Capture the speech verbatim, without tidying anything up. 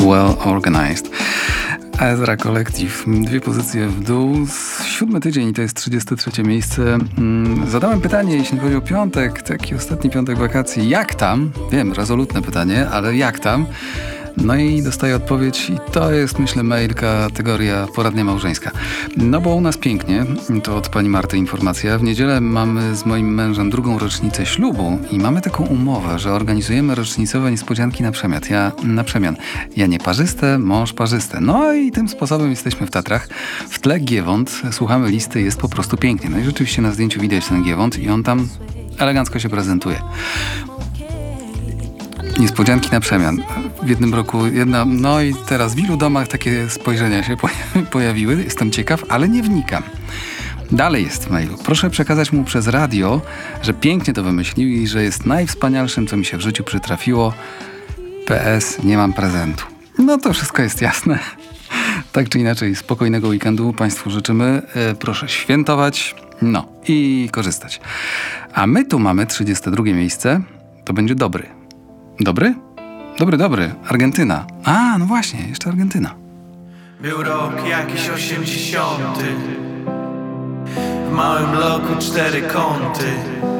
Well Organized. Ezra Collective, dwie pozycje w dół, siódmy tydzień i to jest trzydzieste trzecie miejsce. Zadałem pytanie, jeśli chodzi o piątek, taki ostatni piątek wakacji. Jak tam? Wiem, rezolutne pytanie, ale jak tam? No i dostaję odpowiedź i to jest, myślę, mail kategoria poradnia małżeńska. No bo u nas pięknie, to od pani Marty informacja. W niedzielę mamy z moim mężem drugą rocznicę ślubu i mamy taką umowę, że organizujemy rocznicowe niespodzianki na przemian. Ja na przemian. Ja nie parzyste, mąż parzyste. No i tym sposobem jesteśmy w Tatrach. W tle Giewont, słuchamy listy, jest po prostu pięknie. No i rzeczywiście na zdjęciu widać ten Giewont i on tam elegancko się prezentuje. Niespodzianki na przemian. W jednym roku jedna, no i teraz w ilu domach takie spojrzenia się pojawiły? Jestem ciekaw, ale nie wnikam. Dalej jest w mailu. Proszę przekazać mu przez radio, że pięknie to wymyślił i że jest najwspanialszym, co mi się w życiu przytrafiło. P S. Nie mam prezentu. No to wszystko jest jasne. Tak czy inaczej, spokojnego weekendu Państwu życzymy. E, proszę świętować, no i korzystać. A my tu mamy trzydzieste drugie miejsce. To będzie dobry. Dobry? Dobry, dobry. Argentyna. A, no właśnie, jeszcze Argentyna. Był rok jakiś osiemdziesiąty. W małym bloku cztery kąty.